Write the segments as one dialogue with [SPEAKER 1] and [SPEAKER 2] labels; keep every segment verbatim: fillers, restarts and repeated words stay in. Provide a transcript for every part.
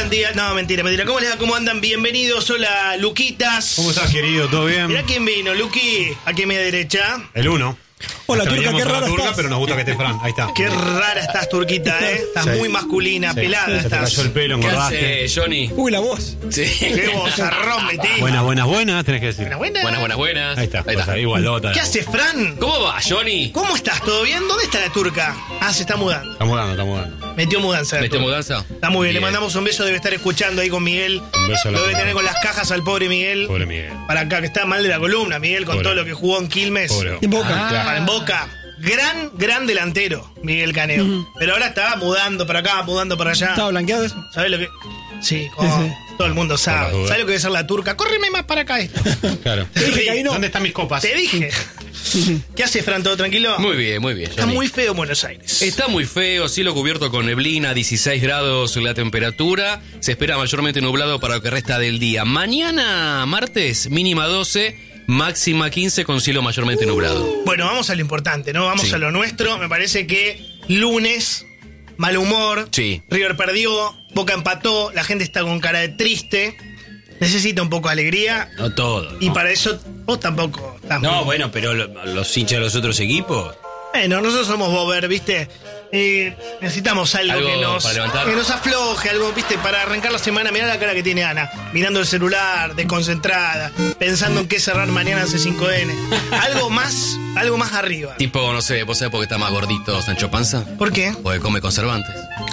[SPEAKER 1] Buen día. No, mentira, mentira. ¿Cómo les va? ¿Cómo andan? Bienvenidos. Hola, Luquitas.
[SPEAKER 2] ¿Cómo estás, querido? ¿Todo bien?
[SPEAKER 1] Mirá quién vino, Luqui. Aquí a mi derecha.
[SPEAKER 2] El uno.
[SPEAKER 3] Hola,
[SPEAKER 2] Hasta
[SPEAKER 3] Turca, qué
[SPEAKER 2] la
[SPEAKER 3] rara
[SPEAKER 2] turca,
[SPEAKER 3] estás.
[SPEAKER 2] pero nos gusta que esté Fran. Ahí está.
[SPEAKER 1] Qué rara estás, Turquita, ¿eh? Estás
[SPEAKER 2] Sí.
[SPEAKER 1] muy masculina,
[SPEAKER 2] Sí.
[SPEAKER 1] pelada
[SPEAKER 2] Se te
[SPEAKER 1] estás.
[SPEAKER 2] cayó el pelo,
[SPEAKER 4] ¿Qué
[SPEAKER 2] engordaste.
[SPEAKER 4] hace, Johnny?
[SPEAKER 3] Uy, la voz.
[SPEAKER 4] Sí.
[SPEAKER 1] Qué bozarrón metí.
[SPEAKER 2] Buenas, buenas, buenas, tenés que decir.
[SPEAKER 1] Buena, buena.
[SPEAKER 4] Buenas, buenas, buenas.
[SPEAKER 2] Ahí está.
[SPEAKER 4] Ahí
[SPEAKER 2] Pues
[SPEAKER 4] está.
[SPEAKER 2] ahí, igualota.
[SPEAKER 1] ¿Qué haces, Fran?
[SPEAKER 4] ¿Cómo va, Johnny?
[SPEAKER 1] ¿Cómo estás? ¿Todo bien? ¿Dónde está la turca? Ah, se está mudando.
[SPEAKER 2] Está mudando, está mudando.
[SPEAKER 1] Metió mudanza. la
[SPEAKER 4] ¿Metió
[SPEAKER 1] turca.
[SPEAKER 4] mudanza?
[SPEAKER 1] Está muy bien. Le
[SPEAKER 4] Bien.
[SPEAKER 1] mandamos un beso. Debe estar escuchando ahí con Miguel.
[SPEAKER 2] Un beso a la
[SPEAKER 1] Lo debe
[SPEAKER 2] turca.
[SPEAKER 1] tener con las cajas al pobre Miguel.
[SPEAKER 2] Pobre Miguel.
[SPEAKER 1] Para acá, que está mal de la columna, Miguel, con
[SPEAKER 2] Pobre.
[SPEAKER 1] todo lo que jugó en Quilmes.
[SPEAKER 2] Pobre.
[SPEAKER 3] En Boca.
[SPEAKER 1] Ah,
[SPEAKER 2] Claro.
[SPEAKER 1] en Boca. Gran, gran delantero, Miguel Caneo.
[SPEAKER 3] Ujú.
[SPEAKER 1] Pero ahora está mudando para acá, mudando para allá.
[SPEAKER 3] ¿Estaba blanqueado eso?
[SPEAKER 1] ¿Sabes lo que...? Sí, como
[SPEAKER 3] Sí, sí.
[SPEAKER 1] todo el mundo
[SPEAKER 2] Por
[SPEAKER 1] sabe.
[SPEAKER 2] las dudas.
[SPEAKER 1] ¿Sabes lo que debe ser la turca? Córreme más para acá esto.
[SPEAKER 2] Claro.
[SPEAKER 1] Te dije que
[SPEAKER 3] ahí no.
[SPEAKER 2] ¿Dónde están mis copas?
[SPEAKER 1] Te dije. ¿Qué hace, Fran? ¿Todo tranquilo?
[SPEAKER 4] Muy bien, muy bien,
[SPEAKER 1] Está
[SPEAKER 4] Johnny.
[SPEAKER 1] muy feo Buenos Aires.
[SPEAKER 4] Está muy feo, cielo cubierto con neblina, dieciséis grados la temperatura. Se espera mayormente nublado para lo que resta del día. Mañana, martes, mínima doce, máxima quince con cielo mayormente nublado.
[SPEAKER 1] Bueno, vamos a lo importante, ¿no? Vamos
[SPEAKER 4] Sí.
[SPEAKER 1] a lo nuestro. Me parece que lunes, mal humor.
[SPEAKER 4] Sí.
[SPEAKER 1] River perdió, Boca empató, la gente está con cara de triste. Necesita un poco de alegría.
[SPEAKER 5] No todo.
[SPEAKER 1] Y
[SPEAKER 5] no.
[SPEAKER 1] para eso vos tampoco estás
[SPEAKER 5] No,
[SPEAKER 1] muy-
[SPEAKER 5] bueno, pero lo- los hinchas de los otros equipos.
[SPEAKER 1] Bueno, nosotros somos bober, ¿viste? Eh, necesitamos algo,
[SPEAKER 4] Algo
[SPEAKER 1] que nos
[SPEAKER 4] para levantar.
[SPEAKER 1] que nos afloje, algo, ¿viste? Para arrancar la semana. Mirá la cara que tiene Ana, mirando el celular, desconcentrada, pensando en qué cerrar mañana C cinco N. Algo más, algo más arriba.
[SPEAKER 4] Tipo, no sé, ¿vos sabés por qué está más gordito Sancho Panza?
[SPEAKER 1] ¿Por qué?
[SPEAKER 4] Porque come conservantes.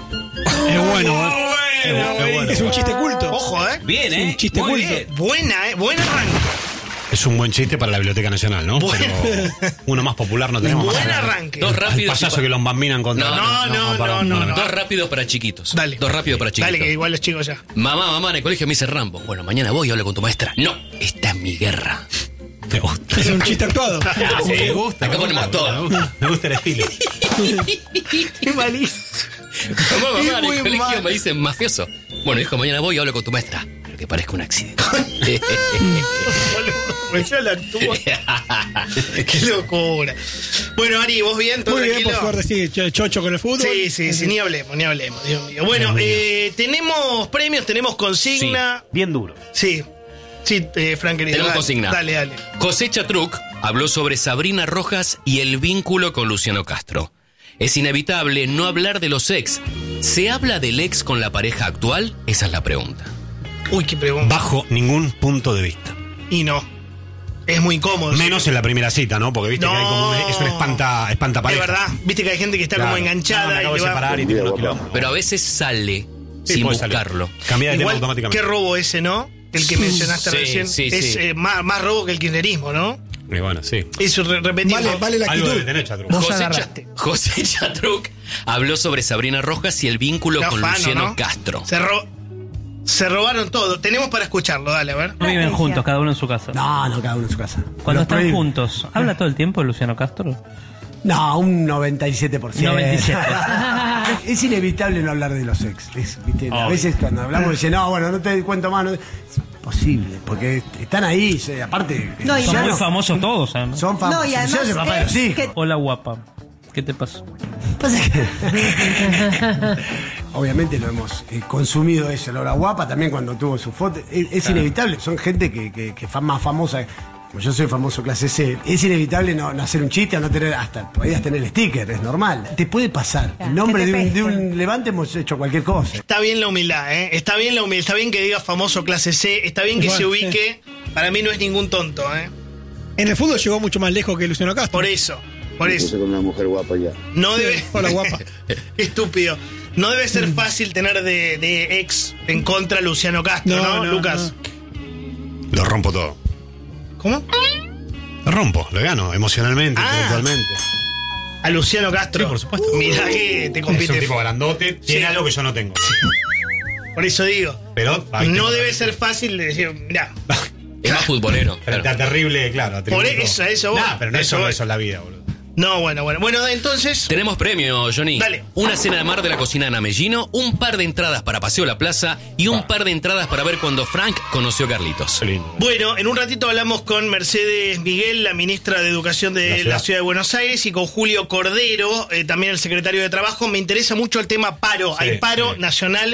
[SPEAKER 2] Es bueno, ¿eh? Es bu- es bueno.
[SPEAKER 3] Es un chiste culto.
[SPEAKER 1] Ojo, ¿eh?
[SPEAKER 5] Bien,
[SPEAKER 3] Es un
[SPEAKER 5] ¿eh?
[SPEAKER 3] chiste
[SPEAKER 5] Muy
[SPEAKER 3] culto.
[SPEAKER 5] bien.
[SPEAKER 1] Buena, ¿eh? Buen arranque.
[SPEAKER 2] Es un buen chiste para la Biblioteca Nacional, ¿no?
[SPEAKER 1] Bueno.
[SPEAKER 2] Pero uno más popular no tenemos.
[SPEAKER 1] Buen
[SPEAKER 2] más.
[SPEAKER 1] arranque.
[SPEAKER 4] Dos
[SPEAKER 2] Al
[SPEAKER 4] rápidos.
[SPEAKER 2] payaso que lo embambinan contra.
[SPEAKER 1] No, no,
[SPEAKER 2] para-
[SPEAKER 1] no, no, no.
[SPEAKER 4] Dos rápidos para chiquitos.
[SPEAKER 1] Dale.
[SPEAKER 4] Dos rápidos para chiquitos.
[SPEAKER 1] Dale, que igual los chicos ya.
[SPEAKER 4] Mamá, mamá, en el colegio me dice Rambo. Bueno, mañana voy y hablo con tu maestra. No, esta es mi guerra.
[SPEAKER 2] Me gusta.
[SPEAKER 3] Es un chiste actuado.
[SPEAKER 2] Me gusta.
[SPEAKER 4] Acá
[SPEAKER 2] me
[SPEAKER 4] ponemos
[SPEAKER 2] gusta,
[SPEAKER 4] todo.
[SPEAKER 2] Me gusta, me gusta el estilo.
[SPEAKER 1] Qué malísimo.
[SPEAKER 4] Mamá, mamá, en
[SPEAKER 1] muy
[SPEAKER 4] el colegio
[SPEAKER 1] mal.
[SPEAKER 4] me dicen mafioso. Bueno, hijo, mañana voy y hablo con tu maestra. Pero que parezca un accidente.
[SPEAKER 1] Me echó la tuba. Qué locura. Bueno, Ari, ¿vos bien? ¿Todo
[SPEAKER 3] Muy bien,
[SPEAKER 1] tranquilo?
[SPEAKER 3] por suerte, sí. ch- Chocho con el fútbol.
[SPEAKER 1] Sí, sí, sí, ni hablemos, ni hablemos, Dios mío. Bueno, eh, tenemos premios, tenemos consigna.
[SPEAKER 2] Bien duro.
[SPEAKER 1] Sí, sí, eh, Frank, querido.
[SPEAKER 4] Tenemos
[SPEAKER 1] dale,
[SPEAKER 4] consigna.
[SPEAKER 1] Dale, dale.
[SPEAKER 4] Cosecha Truc habló sobre Sabrina Rojas y el vínculo con Luciano Castro. Es inevitable no hablar de los ex. ¿Se habla del ex con la pareja actual? Esa es la pregunta.
[SPEAKER 1] Uy, qué pregunta.
[SPEAKER 2] Bajo ningún punto de vista.
[SPEAKER 1] Y no. Es muy cómodo.
[SPEAKER 2] Menos en la primera cita, ¿no? Porque viste
[SPEAKER 1] No.
[SPEAKER 2] que hay como un, es un espanta, espanta
[SPEAKER 1] Es
[SPEAKER 2] pareja.
[SPEAKER 1] verdad. Viste que hay gente que está
[SPEAKER 2] Claro.
[SPEAKER 1] como enganchada
[SPEAKER 2] No, me
[SPEAKER 1] y
[SPEAKER 2] acabo
[SPEAKER 1] le
[SPEAKER 2] de
[SPEAKER 1] va-
[SPEAKER 2] separar y tiene unos kilómetros.
[SPEAKER 4] Pero a veces sale
[SPEAKER 2] Sí,
[SPEAKER 4] sin
[SPEAKER 2] puede salir.
[SPEAKER 4] buscarlo.
[SPEAKER 2] Cambia de tema
[SPEAKER 1] Igual,
[SPEAKER 2] automáticamente.
[SPEAKER 1] qué robo ese, ¿no? El que mencionaste
[SPEAKER 4] Sí,
[SPEAKER 1] recién.
[SPEAKER 4] sí,
[SPEAKER 1] es
[SPEAKER 4] sí.
[SPEAKER 1] eh, más, más robo que el kirchnerismo, ¿no?
[SPEAKER 2] Y bueno, sí.
[SPEAKER 1] Eso re- repetimos.
[SPEAKER 3] Vale, vale la
[SPEAKER 2] Algo
[SPEAKER 3] actitud.
[SPEAKER 2] debe tener, Chatru.
[SPEAKER 1] Vos
[SPEAKER 4] José,
[SPEAKER 1] agarraste.
[SPEAKER 4] Cha- José Chatruc habló sobre Sabrina Rojas y el vínculo
[SPEAKER 1] Qué
[SPEAKER 4] con
[SPEAKER 1] afano,
[SPEAKER 4] Luciano
[SPEAKER 1] ¿no?
[SPEAKER 4] Castro.
[SPEAKER 1] Se, ro- se robaron todo. Tenemos para escucharlo, dale, a ver.
[SPEAKER 6] No viven juntos, cada uno en su casa.
[SPEAKER 7] No, no, cada uno en su casa.
[SPEAKER 6] Cuando
[SPEAKER 7] Los
[SPEAKER 6] están
[SPEAKER 7] prohíben.
[SPEAKER 6] juntos, ¿habla todo el tiempo Luciano Castro?
[SPEAKER 7] No, un noventa y siete por ciento.
[SPEAKER 6] noventa y siete.
[SPEAKER 7] Es inevitable no hablar de los ex. Es, ¿viste? A
[SPEAKER 6] Obvio.
[SPEAKER 7] veces cuando hablamos dicen, no, bueno, no te cuento más. No. Es imposible, porque están ahí, se- aparte.
[SPEAKER 8] No, y
[SPEAKER 6] Son
[SPEAKER 7] ya
[SPEAKER 6] muy
[SPEAKER 8] además-
[SPEAKER 6] famosos todos, además.
[SPEAKER 7] Son famosos.
[SPEAKER 8] No, y además
[SPEAKER 7] Yo soy papá de los
[SPEAKER 8] es
[SPEAKER 7] hijos.
[SPEAKER 8] que-
[SPEAKER 6] Hola, guapa. ¿Qué te pasó?
[SPEAKER 8] Pasa que-
[SPEAKER 7] Obviamente lo hemos eh, consumido eso. Laura Guapa también cuando tuvo su foto. Es, es inevitable. Son gente que, que, que fa- más famosa. Como yo soy famoso clase C. Es inevitable no, no hacer un chiste, no tener. Hasta podías tener el sticker, es normal. Te puede pasar.
[SPEAKER 8] Claro,
[SPEAKER 7] En nombre
[SPEAKER 8] que
[SPEAKER 7] de
[SPEAKER 8] te
[SPEAKER 7] un, de
[SPEAKER 8] pesquen.
[SPEAKER 7] un levante hemos hecho cualquier cosa.
[SPEAKER 1] Está bien la humildad, ¿eh? Está bien la humildad. Está bien que diga famoso clase C. Está bien que
[SPEAKER 3] Igual,
[SPEAKER 1] se ubique. Para mí no es ningún tonto, ¿eh?
[SPEAKER 3] En el fútbol llegó mucho más lejos que Luciano Castro.
[SPEAKER 1] Por eso. Por
[SPEAKER 9] Me
[SPEAKER 1] eso.
[SPEAKER 9] puse con una mujer guapa ya.
[SPEAKER 1] No debe.
[SPEAKER 3] Hola, guapa.
[SPEAKER 1] Qué estúpido. No debe ser fácil tener de, de ex en contra a Luciano Castro, ¿no,
[SPEAKER 3] No, no,
[SPEAKER 1] Lucas?
[SPEAKER 2] Lo rompo todo.
[SPEAKER 1] ¿Cómo?
[SPEAKER 2] Lo rompo, lo gano, emocionalmente,
[SPEAKER 1] Ah.
[SPEAKER 2] intelectualmente.
[SPEAKER 1] A Luciano Castro.
[SPEAKER 2] Sí, por supuesto.
[SPEAKER 1] Mirá que te
[SPEAKER 2] Es
[SPEAKER 1] compite.
[SPEAKER 2] un tipo grandote, tiene
[SPEAKER 1] Sí.
[SPEAKER 2] algo que yo no tengo.
[SPEAKER 1] Por eso digo.
[SPEAKER 2] Pero ahí
[SPEAKER 1] No
[SPEAKER 2] tengo
[SPEAKER 1] debe
[SPEAKER 2] la-
[SPEAKER 1] ser fácil de decir, mirá.
[SPEAKER 4] Es más futbolero.
[SPEAKER 2] Frente
[SPEAKER 4] claro.
[SPEAKER 2] a terrible, claro.
[SPEAKER 1] Por
[SPEAKER 2] atributo.
[SPEAKER 1] eso, a eso voy.
[SPEAKER 2] Nah, pero no
[SPEAKER 1] A
[SPEAKER 2] es
[SPEAKER 1] eso
[SPEAKER 2] solo
[SPEAKER 1] voy.
[SPEAKER 2] eso en la vida, boludo.
[SPEAKER 1] No, bueno, bueno. Bueno, entonces.
[SPEAKER 4] Tenemos premio, Johnny.
[SPEAKER 1] Dale.
[SPEAKER 4] Una cena de mar de la cocina en Amellino, un par de entradas para Paseo La Plaza y un par de entradas para ver cuando Frank conoció a Carlitos.
[SPEAKER 2] Qué lindo.
[SPEAKER 1] Bueno, en un ratito hablamos con Mercedes Miguel, la ministra de Educación de
[SPEAKER 2] La
[SPEAKER 1] la
[SPEAKER 2] ciudad.
[SPEAKER 1] ciudad, de Buenos Aires, y con Julio Cordero, eh, también el secretario de Trabajo. Me interesa mucho el tema paro.
[SPEAKER 2] Sí,
[SPEAKER 1] Hay paro
[SPEAKER 2] sí.
[SPEAKER 1] nacional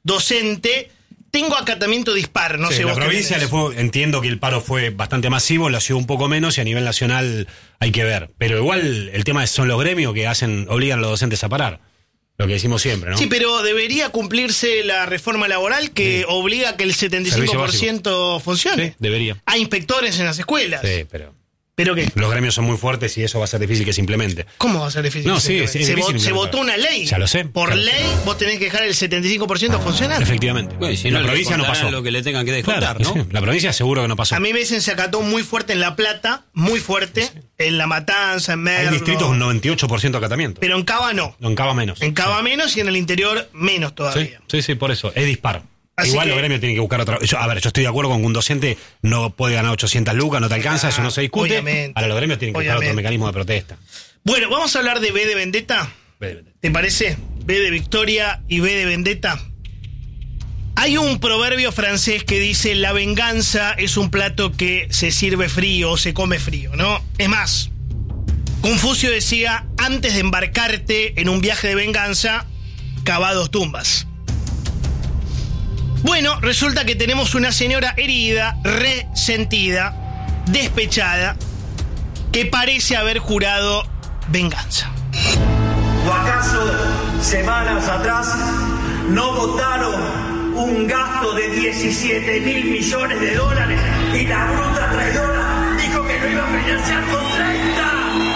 [SPEAKER 1] docente, tengo acatamiento dispar, no
[SPEAKER 2] Sí,
[SPEAKER 1] sé
[SPEAKER 2] la
[SPEAKER 1] vos qué
[SPEAKER 2] provincia le
[SPEAKER 1] tenés.
[SPEAKER 2] fue, entiendo que el paro fue bastante masivo, la ciudad un poco menos y a nivel nacional hay que ver. Pero igual el tema es, son los gremios que hacen, obligan a los docentes a parar. Lo que decimos siempre, ¿no?
[SPEAKER 1] Sí, pero debería cumplirse la reforma laboral que
[SPEAKER 2] Sí.
[SPEAKER 1] obliga a que el setenta y cinco por ciento funcione.
[SPEAKER 2] Sí, debería.
[SPEAKER 1] Hay inspectores en las escuelas.
[SPEAKER 2] Sí, pero
[SPEAKER 1] ¿Pero qué?
[SPEAKER 2] los gremios son muy fuertes y eso va a ser difícil que se implemente.
[SPEAKER 1] ¿Cómo va a ser difícil?
[SPEAKER 2] No,
[SPEAKER 1] que
[SPEAKER 2] sí,
[SPEAKER 1] se
[SPEAKER 2] sí, es
[SPEAKER 1] se,
[SPEAKER 2] difícil
[SPEAKER 1] vo- se
[SPEAKER 2] implementar.
[SPEAKER 1] votó una ley.
[SPEAKER 2] Ya lo sé,
[SPEAKER 1] Por
[SPEAKER 2] ya lo
[SPEAKER 1] ley,
[SPEAKER 2] sé.
[SPEAKER 1] vos tenés que dejar el setenta y cinco por ciento funcionando.
[SPEAKER 2] Efectivamente.
[SPEAKER 5] Bueno, si
[SPEAKER 2] en
[SPEAKER 5] no,
[SPEAKER 2] la
[SPEAKER 5] le
[SPEAKER 2] provincia no
[SPEAKER 5] descontarán
[SPEAKER 2] pasó.
[SPEAKER 5] lo que le tengan que descontar,
[SPEAKER 2] Claro,
[SPEAKER 5] ¿no?
[SPEAKER 2] sí, la provincia seguro que no pasó.
[SPEAKER 1] A mí me dicen se acató muy fuerte en La Plata, muy fuerte, en La Matanza, en Merlo.
[SPEAKER 2] Hay distritos un noventa y ocho por ciento de acatamiento.
[SPEAKER 1] Pero en Cava no.
[SPEAKER 2] No, en Cava menos.
[SPEAKER 1] En Cava menos y en el interior menos
[SPEAKER 2] Sí,
[SPEAKER 1] todavía.
[SPEAKER 2] sí, sí, por eso. Es dispar.
[SPEAKER 1] Así
[SPEAKER 2] Igual
[SPEAKER 1] que-
[SPEAKER 2] los gremios tienen que buscar otra. Yo, a ver, yo estoy de acuerdo con que un docente no puede ganar ochocientas lucas, no te alcanza,
[SPEAKER 1] Ah,
[SPEAKER 2] eso no se discute.
[SPEAKER 1] obviamente.
[SPEAKER 2] Ahora los gremios tienen que buscar otro
[SPEAKER 1] Obviamente.
[SPEAKER 2] mecanismo de protesta.
[SPEAKER 1] Bueno, vamos a hablar de V de Vendetta. ¿Te parece? V de Victoria y V de Vendetta. Hay un proverbio francés que dice la venganza es un plato que se sirve frío o se come frío, ¿no? Es más, Confucio decía, antes de embarcarte en un viaje de venganza, cava dos tumbas. Bueno, resulta que tenemos una señora herida, resentida, despechada, que parece haber jurado venganza.
[SPEAKER 8] ¿O acaso semanas atrás no votaron un gasto de diecisiete mil millones de dólares y la bruta traidora dijo que lo iba a financiar con treinta?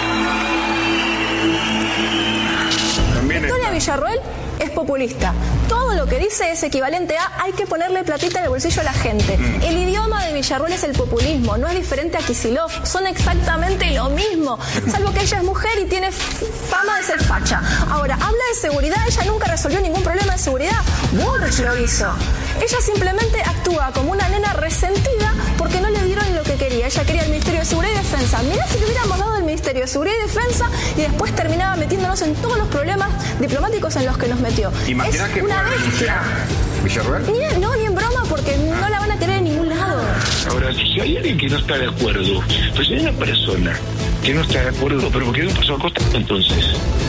[SPEAKER 9] Victoria Villarroel es populista. Todo lo que dice es equivalente a hay que ponerle platita en el bolsillo a la gente. El idioma de Villarroel es el populismo, no es diferente a Kicillof, son exactamente lo mismo, salvo que ella es mujer y tiene f- fama de ser facha. Ahora, habla de seguridad, ella nunca resolvió ningún problema de seguridad, Bullrich lo hizo. Ella simplemente actúa como una nena resentida porque no le dieron lo que quería. Ella quería el Ministerio de Seguridad y Defensa. Mirá si le hubiéramos dado el Ministerio de Seguridad y Defensa y después terminaba metiéndonos en todos los problemas diplomáticos en los que nos metió.
[SPEAKER 10] ¿Imaginás
[SPEAKER 9] es
[SPEAKER 10] que
[SPEAKER 9] una
[SPEAKER 10] puede
[SPEAKER 9] bestia.
[SPEAKER 10] Villarroel?
[SPEAKER 9] Ni en- no, ni en broma, porque no la van a querer en ningún lado.
[SPEAKER 11] Ahora, si hay alguien que no está de acuerdo, pues si hay una persona que no está de acuerdo, pero porque no pasó a costado, entonces,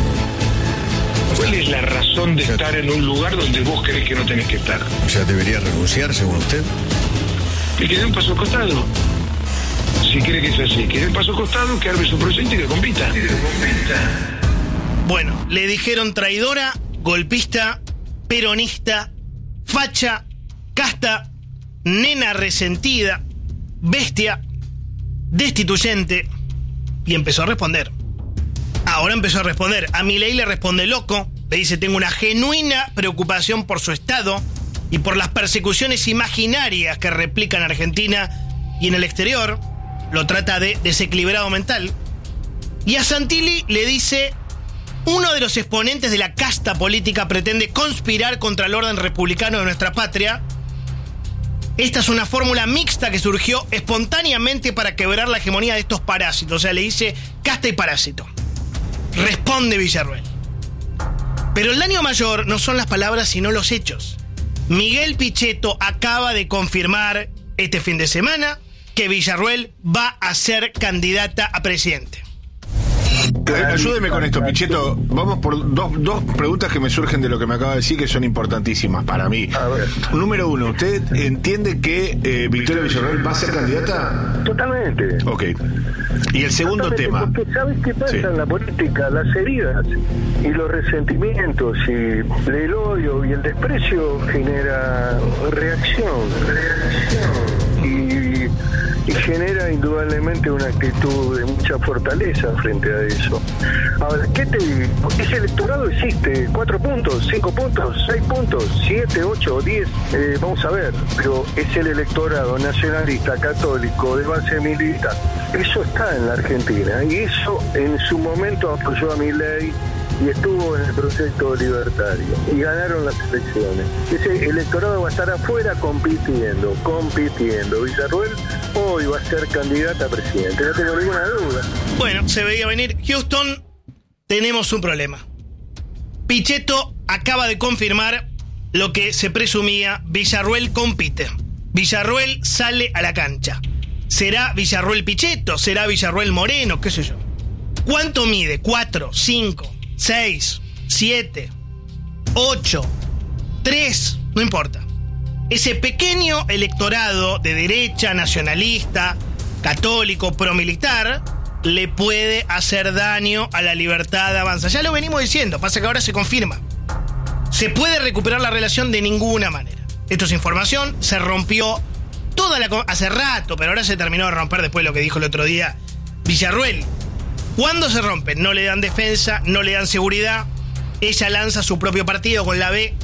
[SPEAKER 11] ¿cuál es la razón de estar en un lugar donde vos crees que no tenés que estar?
[SPEAKER 10] O sea, debería renunciar, según usted.
[SPEAKER 11] Y que dé un paso a costado. Si cree que es así, que dé un paso a costado, que arme su proyecto y que compita. Y que compita.
[SPEAKER 1] Bueno, le dijeron traidora, golpista, peronista, facha, casta, nena resentida, bestia, destituyente, y empezó a responder. Ahora empezó a responder. A Milei le responde loco, le dice tengo una genuina preocupación por su estado y por las persecuciones imaginarias que replica en Argentina y en el exterior. Lo trata de desequilibrado mental. Y a Santilli le dice uno de los exponentes de la casta política pretende conspirar contra el orden republicano de nuestra patria. Esta es una fórmula mixta que surgió espontáneamente para quebrar la hegemonía de estos parásitos. O sea, le dice casta y parásito. Responde Villarroel. Pero el daño mayor no son las palabras sino los hechos. Miguel Pichetto acaba de confirmar este fin de semana que Villarroel va a ser candidata a presidente.
[SPEAKER 12] Eh, Ayúdeme con esto, Pichetto. Vamos por dos, dos preguntas que me surgen de lo que me acaba de decir que son importantísimas para mí. Número uno, ¿usted entiende que eh, Victoria Villarroel va a ser candidata?
[SPEAKER 11] Totalmente.
[SPEAKER 12] Ok. Y el segundo
[SPEAKER 11] Totalmente,
[SPEAKER 12] tema.
[SPEAKER 11] Porque ¿sabes qué pasa
[SPEAKER 12] Sí.
[SPEAKER 11] en la política? Las heridas y los resentimientos y el odio y el desprecio genera reacción. Reacción. Y, y genera indudablemente una actitud de mucha fortaleza frente a eso. Ahora, ¿qué te digo? Ese electorado existe. Cuatro puntos, cinco puntos, seis puntos, siete, ocho o diez. Eh, vamos a ver. Pero es el electorado nacionalista, católico, de base militar. Eso está en la Argentina. Y eso en su momento apoyó a Milei y estuvo en el proyecto libertario y ganaron las elecciones. Ese electorado va a estar afuera compitiendo, compitiendo. Villarroel hoy va a ser candidata a presidente, no tengo ninguna duda.
[SPEAKER 1] Bueno, se veía venir. Houston, tenemos un problema. Pichetto acaba de confirmar lo que se presumía. Villarroel compite. Villarroel sale a la cancha. ¿Será Villarroel Pichetto? ¿Será Villarroel Moreno? ¿Qué sé yo? ¿Cuánto mide? ¿Cuatro? ¿Cinco? ¿Seis? ¿Siete? ¿Ocho? ¿Tres? no importa. Ese pequeño electorado de derecha, nacionalista, católico, promilitar, le puede hacer daño a la libertad de Avanza. Ya lo venimos diciendo, pasa que ahora se confirma. ¿Se puede recuperar la relación? De ninguna manera. Esto es información, se rompió toda la... hace rato, pero ahora se terminó de romper después de lo que dijo el otro día Villarruel. ¿Cuándo se rompe? No le dan defensa, no le dan seguridad. Ella lanza su propio partido con la B.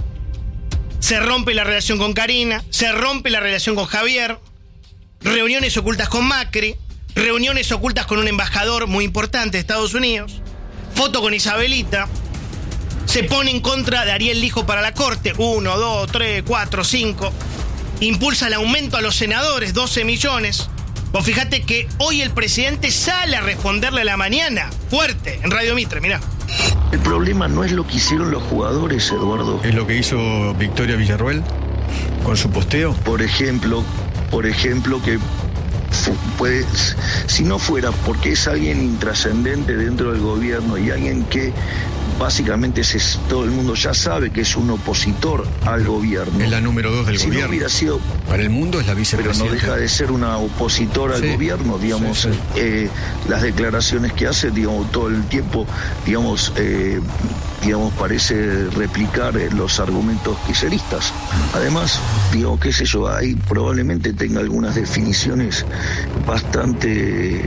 [SPEAKER 1] Se rompe la relación con Karina, se rompe la relación con Javier. Reuniones ocultas con Macri, reuniones ocultas con un embajador muy importante de Estados Unidos. Foto con Isabelita. Se pone en contra de Ariel Lijo para la corte. Uno, dos, tres, cuatro, cinco. Impulsa el aumento a los senadores, doce millones. Vos fíjate que hoy el presidente sale a responderle a la mañana, fuerte, en Radio Mitre, mirá.
[SPEAKER 13] El problema no es lo que hicieron los jugadores, Eduardo.
[SPEAKER 10] ¿Es lo que hizo Victoria Villarruel con su posteo?
[SPEAKER 13] Por ejemplo, por ejemplo que fu- puede, si no fuera porque es alguien intrascendente dentro del gobierno y alguien que básicamente se, todo el mundo ya sabe que es un opositor al gobierno.
[SPEAKER 10] Es la número dos del
[SPEAKER 13] si
[SPEAKER 10] gobierno.
[SPEAKER 13] No hubiera sido,
[SPEAKER 10] para el mundo es la vicepresidenta.
[SPEAKER 13] Pero no deja de ser una opositora al
[SPEAKER 10] sí,
[SPEAKER 13] gobierno, digamos.
[SPEAKER 10] Sí, sí.
[SPEAKER 13] Eh, las declaraciones que hace, digamos, todo el tiempo, digamos, eh, digamos, parece replicar eh, los argumentos kirchneristas. Además, digo, qué sé yo, ahí probablemente tenga algunas definiciones bastante...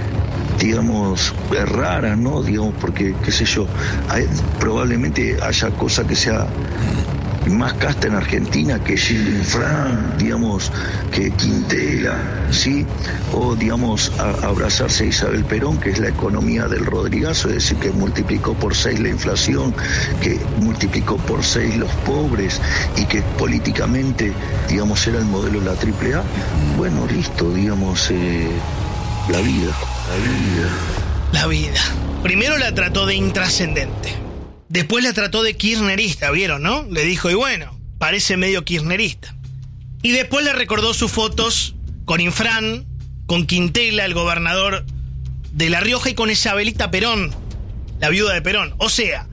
[SPEAKER 13] digamos, raras, ¿no? Digamos, porque, qué sé yo, hay, probablemente haya cosa que sea más casta en Argentina que Gilfran, digamos, que Quintela, ¿sí? O, digamos, a, abrazarse a Isabel Perón, que es la economía del Rodrigazo, es decir, que multiplicó por seis la inflación, que multiplicó por seis los pobres y que políticamente, digamos, era el modelo de la triple A. Bueno, listo, digamos, eh, la vida. La vida.
[SPEAKER 1] La vida. Primero la trató de intrascendente. Después la trató de kirchnerista, ¿vieron, no? Le dijo, y bueno, parece medio kirchnerista. Y después le recordó sus fotos con Infran, con Quintela, el gobernador de La Rioja, y con Isabelita Perón, la viuda de Perón. O sea,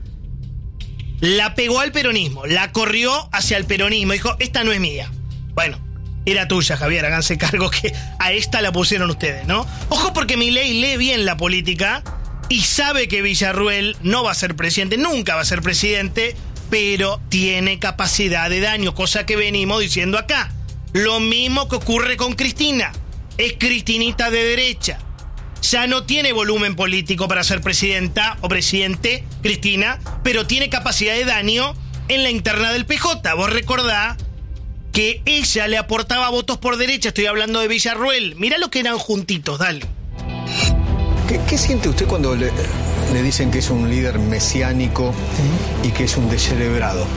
[SPEAKER 1] la pegó al peronismo, la corrió hacia el peronismo. Dijo, esta no es mía. Bueno, era tuya, Javier, háganse cargo que a esta la pusieron ustedes, ¿no? Ojo, porque Milei lee bien la política y sabe que Villarruel no va a ser presidente, nunca va a ser presidente, pero tiene capacidad de daño, cosa que venimos diciendo acá. Lo mismo que ocurre con Cristina. Es cristinita de derecha. Ya no tiene volumen político para ser presidenta o presidente, Cristina, pero tiene capacidad de daño en la interna del P J. Vos recordá que ella le aportaba votos por derecha, estoy hablando de Villarruel. Mirá lo que eran juntitos, dale.
[SPEAKER 10] ¿Qué, qué siente usted cuando le, le dicen que es un líder mesiánico y que es un descerebrado?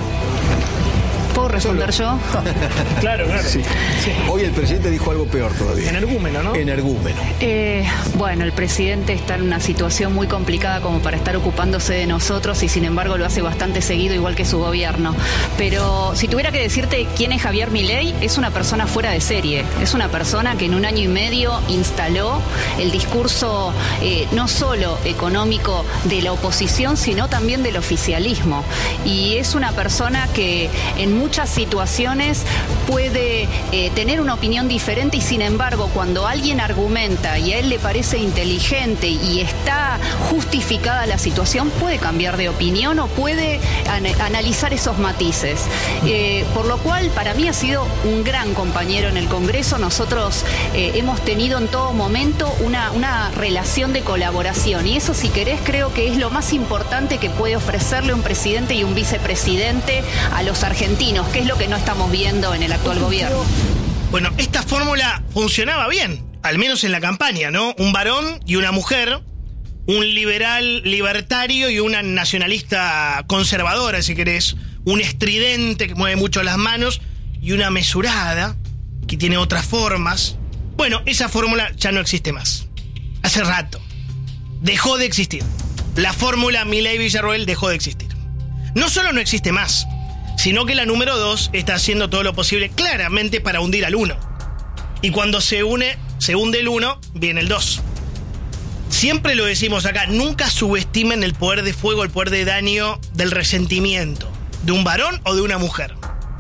[SPEAKER 14] ¿Puedo responder yo?
[SPEAKER 3] Claro, claro.
[SPEAKER 10] Sí.
[SPEAKER 3] Sí.
[SPEAKER 10] Hoy el presidente dijo algo peor todavía.
[SPEAKER 3] Energúmeno, ¿no?
[SPEAKER 10] Energúmeno.
[SPEAKER 14] Eh, bueno, el presidente está en una situación muy complicada como para estar ocupándose de nosotros y sin embargo lo hace bastante seguido, igual que su gobierno. Pero si tuviera que decirte quién es Javier Milei, es una persona fuera de serie. Es una persona que en un año y medio instaló el discurso eh, no solo económico de la oposición, sino también del oficialismo. Y es una persona que en muchas situaciones puede eh, tener una opinión diferente y sin embargo cuando alguien argumenta y a él le parece inteligente y está justificada la situación, puede cambiar de opinión o puede an- analizar esos matices. Eh, por lo cual para mí ha sido un gran compañero en el Congreso. Nosotros eh, hemos tenido en todo momento una, una relación de colaboración y eso, si querés, creo que es lo más importante que puede ofrecerle un presidente y un vicepresidente a los argentinos, que es lo que no estamos viendo en el actual gobierno.
[SPEAKER 1] Bueno, esta fórmula funcionaba bien, al menos en la campaña, ¿no? Un varón y una mujer, un liberal libertario y una nacionalista conservadora, si querés, un estridente que mueve mucho las manos y una mesurada que tiene otras formas. Bueno, esa fórmula ya no existe más. Hace rato. Dejó de existir. La fórmula Milei-Villarruel dejó de existir. No solo no existe más, sino que la número dos está haciendo todo lo posible claramente para hundir al uno. Y cuando se une, se hunde el uno, viene el dos. Siempre lo decimos acá, nunca subestimen el poder de fuego, el poder de daño del resentimiento, de un varón o de una mujer.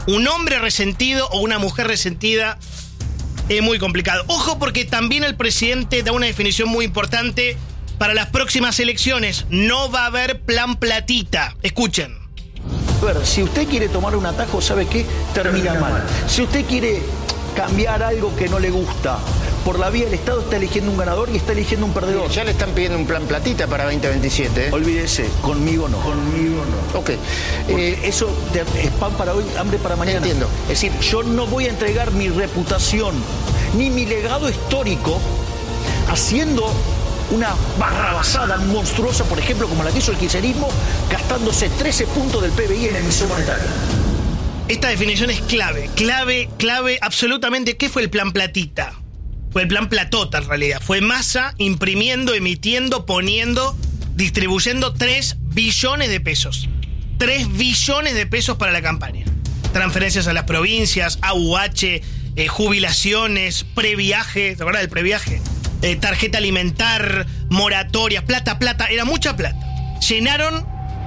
[SPEAKER 1] un hombre resentido o una mujer resentida es muy complicado. Ojo, porque también el presidente da una definición muy importante para las próximas elecciones. No va a haber plan platita. Escuchen.
[SPEAKER 15] A ver, si usted quiere tomar un atajo, ¿sabe qué? Termina mal. Si usted quiere cambiar algo que no le gusta, por la vía del Estado está eligiendo un ganador y está eligiendo un perdedor.
[SPEAKER 16] Ya le están pidiendo un plan platita para veinte veintisiete. ¿eh?
[SPEAKER 15] Olvídese, conmigo no.
[SPEAKER 16] Conmigo no. Ok.
[SPEAKER 15] Eh, eso es pan para hoy, hambre para mañana.
[SPEAKER 16] Entiendo.
[SPEAKER 15] Es decir, yo no voy a entregar mi reputación ni mi legado histórico haciendo una barrabasada monstruosa, por ejemplo, como la que hizo el kirchnerismo, gastándose trece puntos del P B I en emisión monetaria.
[SPEAKER 1] Esta definición es clave, clave, clave, absolutamente. ¿Qué fue el plan platita? Fue el plan platota, en realidad. Fue Massa imprimiendo, emitiendo, poniendo, distribuyendo tres billones de pesos. tres billones de pesos para la campaña. Transferencias a las provincias, A U H, eh, jubilaciones, previaje, ¿te acuerdas del previaje? Eh, tarjeta alimentar, moratorias, plata, plata, era mucha plata. Llenaron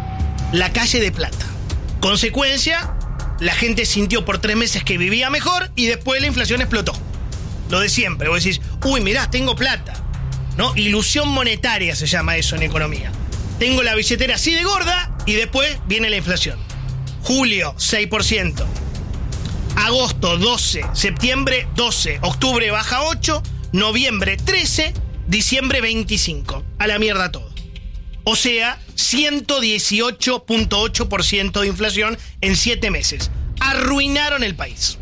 [SPEAKER 1] la calle de plata. Consecuencia, la gente sintió por tres meses que vivía mejor y después la inflación explotó. Lo de siempre, vos decís, uy, mirá, tengo plata, ¿no? Ilusión monetaria se llama eso en economía. Tengo la billetera así de gorda y después viene la inflación. Julio, seis por ciento. Agosto, doce. Septiembre, doce. Octubre baja ocho. Noviembre, trece. Diciembre, veinticinco. A la mierda todo. O sea, ciento dieciocho punto ocho por ciento de inflación en siete meses. Arruinaron el país.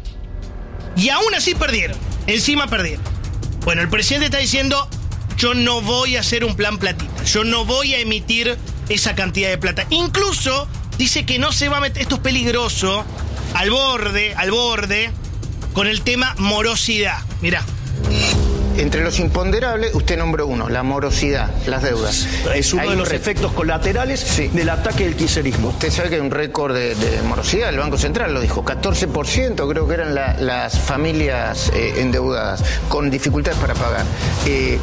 [SPEAKER 1] Y aún así perdieron. Encima perdieron. Bueno, el presidente está diciendo, yo no voy a hacer un plan platita. Yo no voy a emitir esa cantidad de plata. Incluso dice que no se va a meter, esto es peligroso, al borde, al borde, con el tema morosidad. Mirá.
[SPEAKER 16] Entre los imponderables, usted nombró uno, la morosidad, las deudas.
[SPEAKER 15] Es uno
[SPEAKER 16] hay
[SPEAKER 15] de los
[SPEAKER 16] re...
[SPEAKER 15] efectos colaterales sí. del ataque del kirchnerismo.
[SPEAKER 16] Usted sabe que hay un récord de, de morosidad, el Banco Central lo dijo, catorce por ciento creo que eran la, las familias eh, endeudadas, con dificultades para pagar. Eh,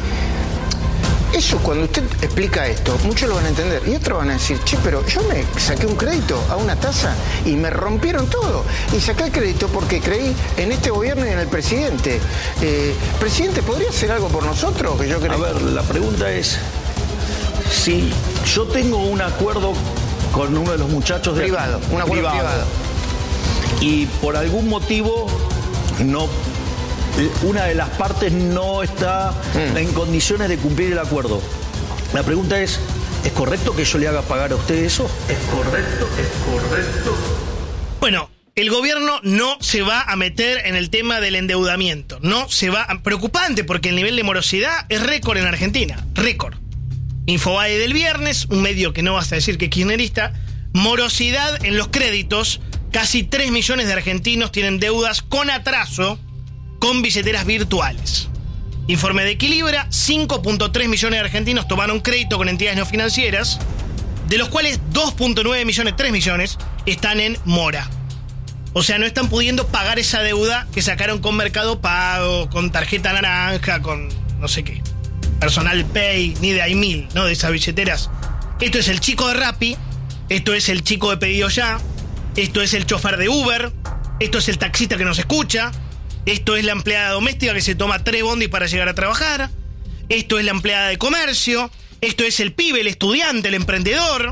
[SPEAKER 16] Eso, cuando usted explica esto, muchos lo van a entender. Y otros van a decir, che, pero yo me saqué un crédito a una tasa y me rompieron todo. Y saqué el crédito porque creí en este gobierno y en el presidente. Eh, presidente, ¿podría hacer algo por nosotros? Que yo creo...
[SPEAKER 15] A ver, la pregunta es, si yo tengo un acuerdo con uno de los muchachos de...
[SPEAKER 16] Privado, un acuerdo privado. privado.
[SPEAKER 15] Y por algún motivo no... una de las partes no está mm. en condiciones de cumplir el acuerdo. La pregunta es, ¿es correcto que yo le haga pagar a usted eso?
[SPEAKER 16] ¿Es correcto? ¿Es correcto?
[SPEAKER 1] Bueno, el gobierno no se va a meter en el tema del endeudamiento. No se va a... Preocupante, porque el nivel de morosidad es récord en Argentina. Récord. Infobae del viernes, un medio que no basta decir que es kirchnerista. Morosidad en los créditos. Casi tres millones de argentinos tienen deudas con atraso con billeteras virtuales. Informe de Equilibra, cinco punto tres millones de argentinos tomaron crédito con entidades no financieras, de los cuales dos punto nueve millones, tres millones, están en mora. O sea, no están pudiendo pagar esa deuda que sacaron con Mercado Pago, con tarjeta naranja, con no sé qué, Personal Pay, ni de Aimil, ¿no? De esas billeteras. Esto es el chico de Rappi, esto es el chico de Pedido Ya, esto es el chofer de Uber, esto es el taxista que nos escucha, esto es la empleada doméstica que se toma tres bondis para llegar a trabajar. Esto es la empleada de comercio. Esto es el pibe, el estudiante, el emprendedor.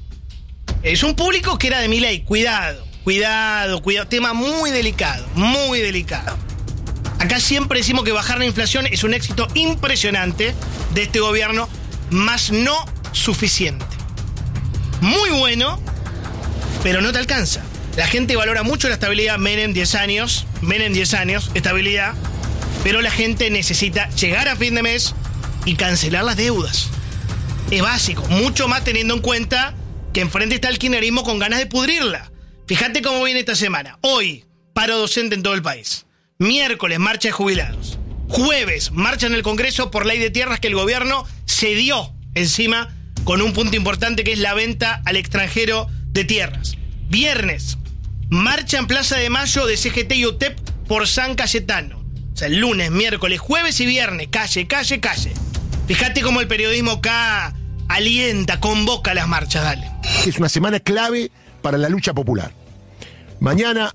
[SPEAKER 1] Es un público que era de Milei. Cuidado, cuidado, cuidado. Tema muy delicado, muy delicado. Acá siempre decimos que bajar la inflación es un éxito impresionante de este gobierno, más no suficiente. Muy bueno, pero no te alcanza. La gente valora mucho la estabilidad. Menem diez años, Menem diez años, estabilidad. Pero la gente necesita llegar a fin de mes y cancelar las deudas. Es básico, mucho más teniendo en cuenta que enfrente está el kirchnerismo con ganas de pudrirla. Fíjate cómo viene esta semana. Hoy, paro docente en todo el país. Miércoles, marcha de jubilados. Jueves, marcha en el Congreso por ley de tierras que el gobierno cedió encima con un punto importante que es la venta al extranjero de tierras. Viernes, marcha en Plaza de Mayo de C G T y U T E P por San Cayetano. O sea, el lunes, miércoles, jueves y viernes. Calle, calle, calle. Fíjate cómo el periodismo acá alienta, convoca las marchas, dale.
[SPEAKER 17] Es una semana clave para la lucha popular. Mañana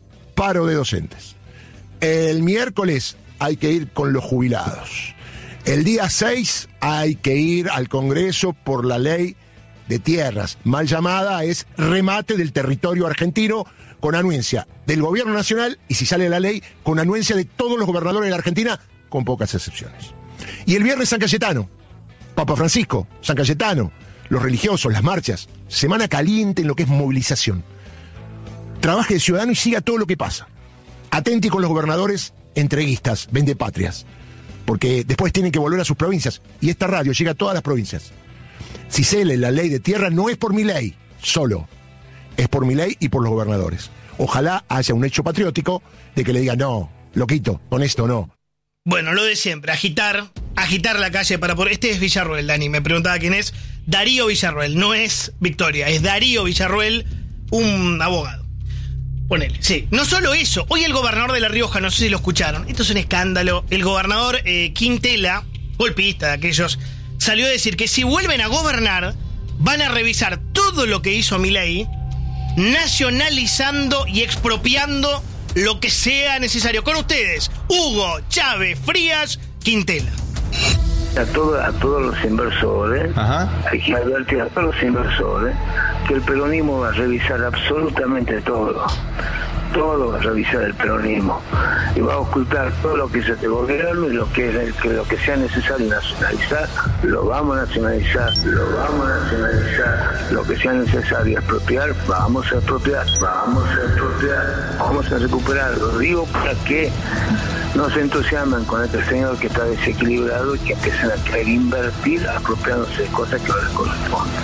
[SPEAKER 17] paro de docentes. El miércoles hay que ir con los jubilados. El día seis hay que ir al Congreso por la ley de tierras, mal llamada es remate del territorio argentino, con anuencia del gobierno nacional y, si sale la ley, con anuencia de todos los gobernadores de la Argentina, con pocas excepciones. Y el viernes San Cayetano, Papa Francisco, San Cayetano, los religiosos, las marchas, semana caliente en lo que es movilización. Trabaje de ciudadano y siga todo lo que pasa. Atente con los gobernadores entreguistas, vendepatrias, porque después tienen que volver a sus provincias, y esta radio llega a todas las provincias. Si se lee la ley de tierra, no es por mi ley solo, es por mi ley y por los gobernadores. Ojalá haya un hecho patriótico de que le digan, no, loquito, con esto no.
[SPEAKER 1] Bueno, lo de siempre, agitar, agitar la calle para poder... Este es Villarroel, Dani, me preguntaba quién es. Darío Villarroel, no es Victoria, es Darío Villarroel, un abogado. Ponele, sí. No solo eso, hoy el gobernador de La Rioja, no sé si lo escucharon, esto es un escándalo, el gobernador eh, Quintela, golpista de aquellos, salió a decir que si vuelven a gobernar, van a revisar todo lo que hizo Milei, nacionalizando y expropiando lo que sea necesario. Con ustedes, Hugo Chávez Frías Quintela.
[SPEAKER 11] A, todo, a todos los inversores, Ajá. hay que advertir a todos los inversores que el peronismo va a revisar absolutamente todo. Todo va a revisar el peronismo y va a ocultar todo lo que es este gobierno y lo que, que lo que sea necesario nacionalizar, lo vamos a nacionalizar, lo vamos a nacionalizar, lo que sea necesario expropiar, vamos a expropiar, vamos a expropiar, vamos a recuperar. Lo digo para que no se entusiasmen con este señor que está desequilibrado y que empiecen a querer invertir apropiándose de cosas que no les corresponden.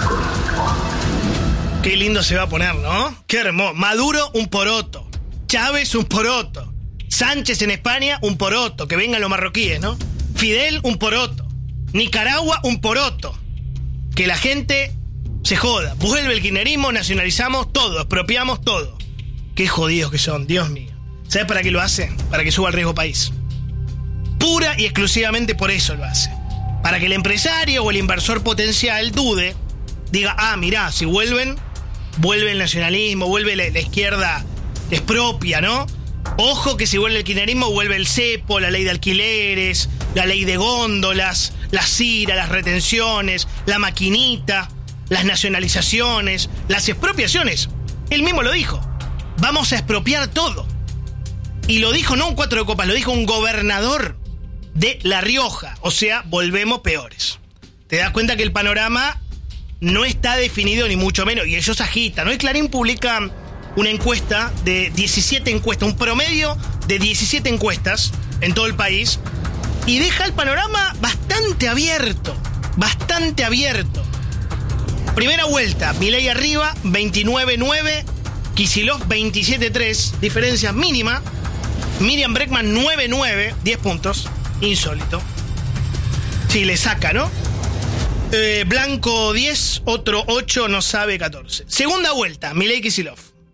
[SPEAKER 1] Qué lindo se va a poner, ¿no? Qué hermoso. Maduro, un poroto. Chávez, un poroto. Sánchez en España, un poroto. Que vengan los marroquíes, ¿no? Fidel, un poroto. Nicaragua, un poroto. Que la gente se joda. Vuelve el kirchnerismo, nacionalizamos todo, expropiamos todo. Qué jodidos que son, Dios mío. ¿Sabes para qué lo hacen? Para que suba el riesgo país. Pura y exclusivamente por eso lo hace. Para que el empresario o el inversor potencial dude, diga, ah, mirá, si vuelven... Vuelve el nacionalismo, vuelve la, la izquierda expropia, ¿no? Ojo que si vuelve el kirchnerismo, vuelve el cepo, la ley de alquileres, la ley de góndolas, la CIRA, las retenciones, la maquinita, las nacionalizaciones, las expropiaciones. Él mismo lo dijo. Vamos a expropiar todo. Y lo dijo no un cuatro de copas, lo dijo un gobernador de La Rioja. O sea, volvemos peores. Te das cuenta que el panorama no está definido ni mucho menos, y ellos agitan. Hoy Clarín publica una encuesta de diecisiete encuestas, un promedio de diecisiete encuestas en todo el país, y deja el panorama bastante abierto, bastante abierto. Primera vuelta, Milei arriba, veintinueve nueve, Kicillof veintisiete tres, diferencia mínima, Miriam Bregman nueve nueve, diez puntos, insólito. Sí, le saca, ¿no? Eh, Blanco diez, otro ocho, no sabe catorce. Segunda vuelta, Milei Kicillof.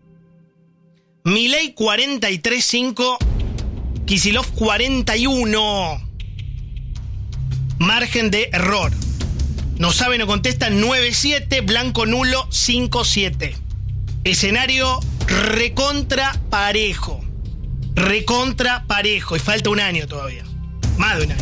[SPEAKER 1] Milei cuarenta y tres cinco, Kicillof cuarenta y uno. Margen de error. No sabe, no contesta, nueve siete, Blanco nulo, cinco siete. Escenario recontra parejo. Recontra parejo. Y falta un año todavía. Más de un año.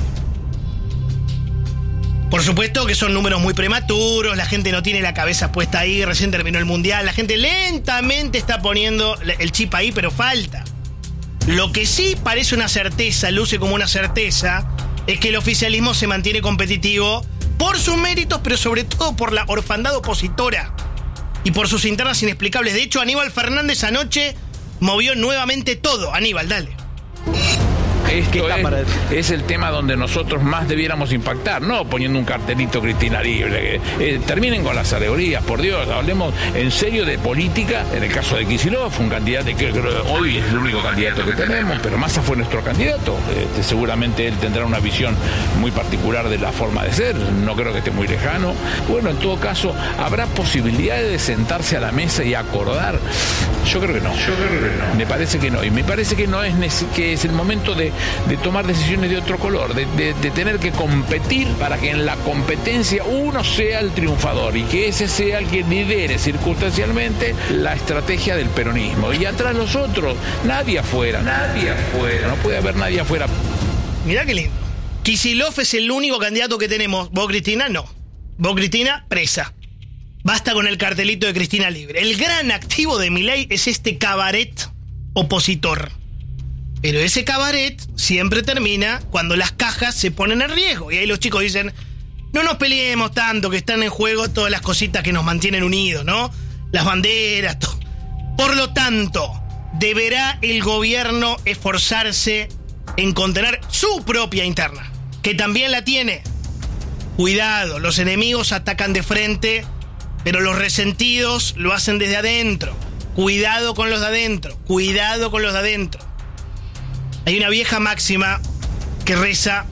[SPEAKER 1] Por supuesto que son números muy prematuros, la gente no tiene la cabeza puesta ahí, recién terminó el Mundial, la gente lentamente está poniendo el chip ahí, pero falta. Lo que sí parece una certeza, luce como una certeza, es que el oficialismo se mantiene competitivo por sus méritos, pero sobre todo por la orfandad opositora y por sus internas inexplicables. De hecho, Aníbal Fernández anoche movió nuevamente todo. Aníbal, dale.
[SPEAKER 18] Esto es, es el tema donde nosotros más debiéramos impactar, no poniendo un cartelito Cristina Libre. Eh, terminen con las alegorías, por Dios, hablemos en serio de política. En el caso de Kicillof, un candidato que creo, hoy es el único candidato que tenemos, pero Massa fue nuestro candidato. Este, seguramente él tendrá una visión muy particular de la forma de ser, no creo que esté muy lejano. Bueno, en todo caso, ¿habrá posibilidades de sentarse a la mesa y acordar? Yo creo que no. Yo creo que no. Me parece que no. Y me parece que no es que es el momento de de tomar decisiones de otro color, de, de, de tener que competir para que en la competencia uno sea el triunfador y que ese sea el que lidere circunstancialmente la estrategia del peronismo. Y atrás los otros, nadie afuera, nadie afuera, no puede haber nadie afuera.
[SPEAKER 1] Mirá qué lindo. Kicillof es el único candidato que tenemos. Vos, Cristina, no. Vos, Cristina, presa. Basta con el cartelito de Cristina libre. El gran activo de Milei es este cabaret opositor. Pero ese cabaret siempre termina cuando las cajas se ponen en riesgo. Y ahí los chicos dicen, no nos peleemos tanto, que están en juego todas las cositas que nos mantienen unidos, ¿no? Las banderas, todo. Por lo tanto, deberá el gobierno esforzarse en contener su propia interna, que también la tiene. Cuidado, los enemigos atacan de frente, pero los resentidos lo hacen desde adentro. Cuidado con los de adentro, cuidado con los de adentro. Hay una vieja máxima que reza,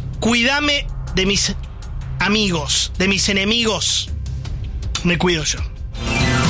[SPEAKER 1] cuídame de mis amigos, de mis enemigos, me cuido yo.